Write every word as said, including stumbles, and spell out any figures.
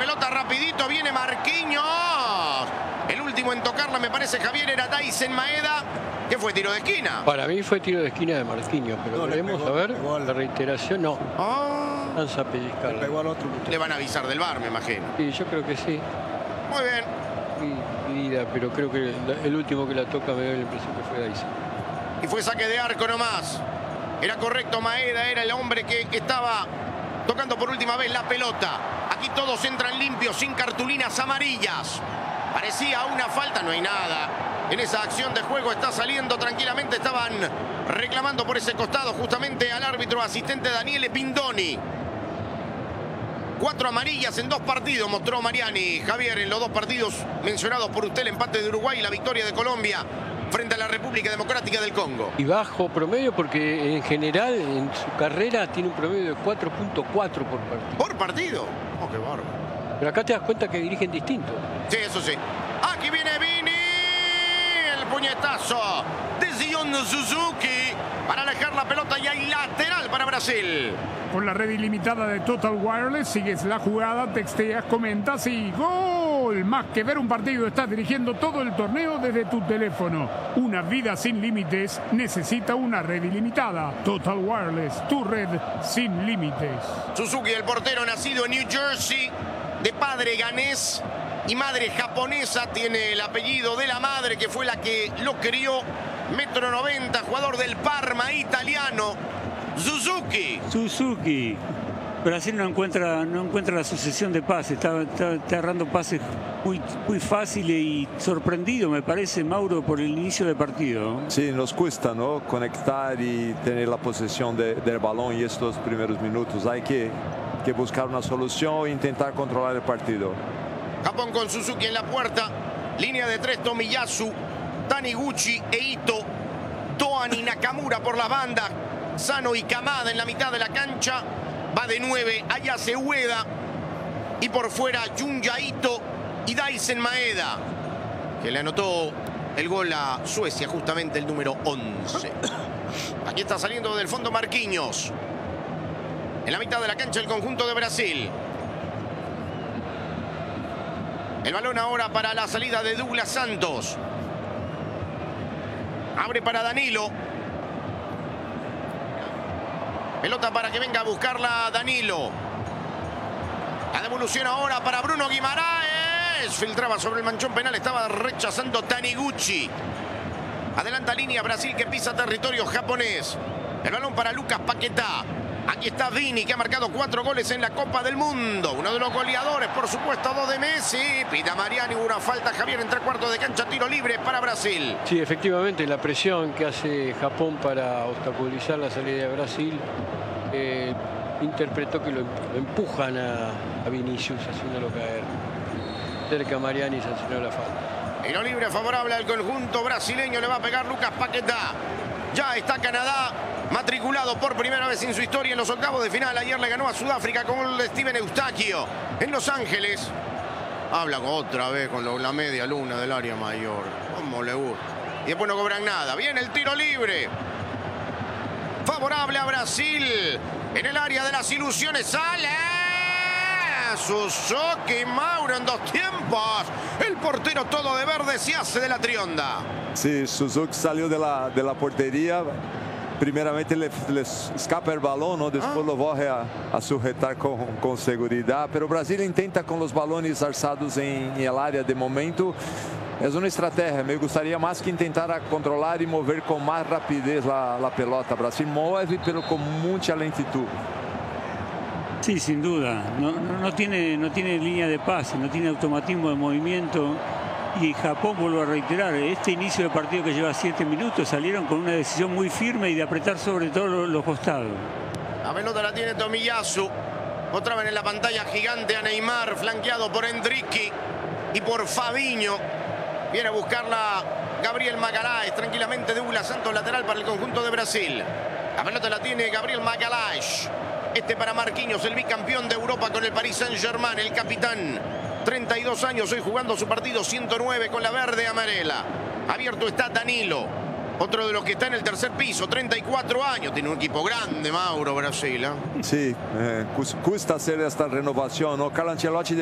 pelota rapidito, viene Marquinhos. El último en tocarla, me parece, Javier, era Daysen Maeda. ¿Qué fue? ¿Tiro de esquina? Para mí fue tiro de esquina de Marquinhos, pero No, veremos pegó, a ver. al... La reiteración no. Oh. Lanza a pellizcarla. Le pegó al otro. Le van a avisar del V A R, me imagino. Sí, yo creo que sí. Muy bien. Dividida, pero creo que el último que la toca me da la impresión que fue Daysen. Y fue saque de arco nomás. Era correcto, Maeda era el hombre que estaba tocando por última vez la pelota. Aquí todos entran limpios, sin cartulinas amarillas. Parecía una falta, no hay nada. En esa acción de juego está saliendo tranquilamente. Estaban reclamando por ese costado justamente al árbitro asistente Daniele Pindoni. Cuatro amarillas en dos partidos mostró Mariani. Javier, en los dos partidos mencionados por usted, el empate de Uruguay y la victoria de Colombia frente a la República Democrática del Congo. Y bajo promedio porque en general en su carrera tiene un promedio de cuatro punto cuatro por partido. ¿Por partido? Oh, qué bárbaro. Pero acá te das cuenta que dirigen distinto. Sí, eso sí. Aquí viene Vini. El puñetazo de Zion Suzuki para alejar la pelota y hay lateral para Brasil. Con la red ilimitada de Total Wireless, sigues la jugada, texteas, comentas y ¡gol! Más que ver un partido, estás dirigiendo todo el torneo desde tu teléfono. Una vida sin límites necesita una red ilimitada. Total Wireless, tu red sin límites. Suzuki, el portero nacido en New Jersey, de padre ganés y madre japonesa, tiene el apellido de la madre que fue la que lo crió. Metro noventa, jugador del Parma italiano. Suzuki. Suzuki. Brasil no encuentra, no encuentra la sucesión de pases. Está, está, está agarrando pases muy, muy fáciles y sorprendido, me parece, Mauro, por el inicio del partido. Sí, nos cuesta, ¿no? Conectar y tener la posesión de, del balón y estos primeros minutos. Hay que, que buscar una solución e intentar controlar el partido. Japón con Suzuki en la puerta. Línea de tres, Tomiyasu, Taniguchi e Ito. Doan y Nakamura por la banda. Sano y Kamada en la mitad de la cancha. Va de nueve, Ayase Ueda. Y por fuera, Junya Ito y Daysen Maeda, que le anotó el gol a Suecia, justamente el número once. Aquí está saliendo del fondo Marquinhos. En la mitad de la cancha el conjunto de Brasil. El balón ahora para la salida de Douglas Santos. Abre para Danilo. Pelota para que venga a buscarla Danilo. La devolución ahora para Bruno Guimaraes. Filtraba sobre el manchón penal. Estaba rechazando Taniguchi. Adelanta línea Brasil que pisa territorio japonés. El balón para Lucas Paquetá. Aquí está Vini, que ha marcado cuatro goles en la Copa del Mundo. Uno de los goleadores, por supuesto, dos de Messi. Pita Mariani, una falta, Javier, entre cuartos de cancha, tiro libre para Brasil. Sí, efectivamente, la presión que hace Japón para obstaculizar la salida de Brasil, eh, interpretó que lo, lo empujan a, a Vinicius, haciéndolo caer. Cerca Mariani sancionó la falta. Tiro libre favorable al conjunto brasileño, le va a pegar Lucas Paquetá. Ya está Canadá matriculado por primera vez en su historia en los octavos de final. Ayer le ganó a Sudáfrica con el de Steven Eustaquio en Los Ángeles. Habla otra vez con la media luna del área mayor. Cómo le gusta. Y después no cobran nada. Viene el tiro libre. Favorable a Brasil. En el área de las ilusiones sale Suzuki, Mauro en dos tiempos. El portero todo de verde se hace de la trionda. Sí, Suzuki salió de la, de la portería. Primeramente le, le escapa el balón, ¿no? Después ah. lo vuelve a, a sujetar con, con seguridad. Pero Brasil intenta con los balones alzados en, en el área de momento. Es una estrategia. Me gustaría más que intentar controlar y mover con más rapidez la, la pelota. Brasil mueve, pero con mucha lentitud. Sí, sin duda. No, no, no, tiene, no tiene línea de pase, no tiene automatismo de movimiento. Y Japón, vuelvo a reiterar, este inicio de partido que lleva siete minutos, salieron con una decisión muy firme y de apretar sobre todo los, los costados. La pelota la tiene Tomiyasu. Otra vez en la pantalla gigante a Neymar, flanqueado por Endricky y por Fabinho. Viene a buscarla Gabriel Magalhães, tranquilamente Douglas Santos, lateral para el conjunto de Brasil. La pelota la tiene Gabriel Magalhães. Este para Marquinhos, el bicampeón de Europa con el Paris Saint-Germain, el capitán. treinta y dos años, hoy jugando su partido ciento nueve con la verde amarela. Abierto está Danilo, otro de los que está en el tercer piso, treinta y cuatro años. Tiene un equipo grande, Mauro, Brasil, ¿eh? Sí, eh, cuesta hacer esta renovación, ¿no? Carlo Ancelotti